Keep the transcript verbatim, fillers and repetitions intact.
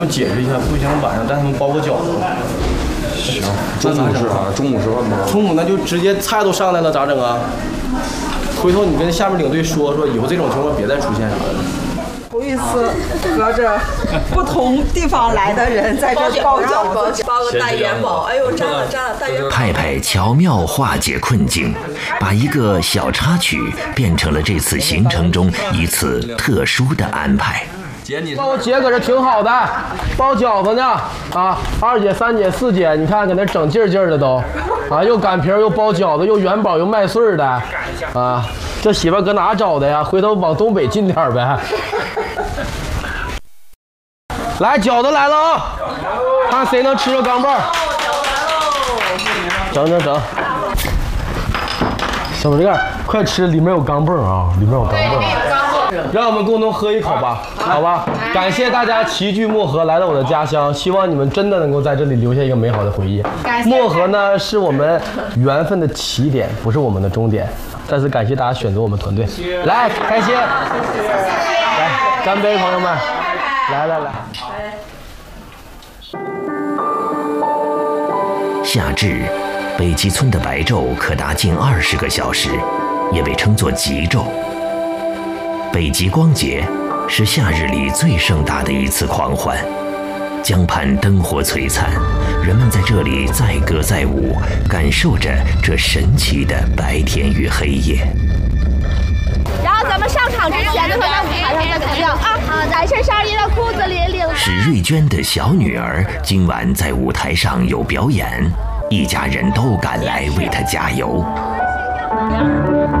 解释一下，不行晚上带他们包个饺子。 行，中午吃啥？中午吃饭吗？ 中午那就直接菜都上来了，咋整啊？回头你跟下面领队说说，以后这种情况别再出现啥的。 头一次和着不同地方来的人在这包饺子， 包个大元宝，哎呦，粘了粘了，大元宝。 派派巧妙化解困境，把一个小插曲变成了这次行程中一次特殊的安排。 那我姐搁这挺好的，包饺子呢啊！二姐、三姐、四姐，你看搁那整劲儿劲儿的都，啊，又擀皮又包饺子，又元宝又麦穗的，啊，这媳妇搁哪找的呀？回头往东北进点呗。来，饺子来了啊！看谁能吃着钢镚儿。整整整。小不这个，快吃，里面有钢镚儿啊，里面有钢镚儿。让我们共同喝一口吧，好吧？感谢大家齐聚漠河来到我的家乡，希望你们真的能够在这里留下一个美好的回忆。漠河呢是我们缘分的起点，不是我们的终点。再次感谢大家选择我们团队，来，开心，来，干杯，朋友们，来来来。 夏至，北极村的白昼可达近二十个小时，也被称作极昼。北极光节是夏日里最盛大的一次狂欢，江畔灯火璀璨，人们在这里载歌载舞，感受着这神奇的白天与黑夜。 然后咱们上场之前就会在舞台上再强调啊，男生上衣的裤子里领。 史瑞娟的小女儿今晚在舞台上有表演，一家人都赶来为她加油。